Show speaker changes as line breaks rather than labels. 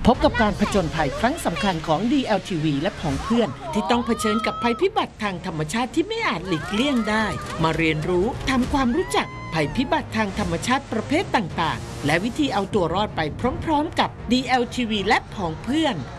พบกับการผจญภัยครั้งสำคัญของ DLTV และผองเพื่อนที่ต้องเผชิญกับภัยพิบัติทางธรรมชาติที่ไม่อาจหลีกเลี่ยงได้มาเรียนรู้ทำความรู้จักภัยพิบัติทางธรรมชาติประเภทต่างๆและวิธีเอาตัวรอดไปพร้อมๆกับ DLTV และผองเพื่อน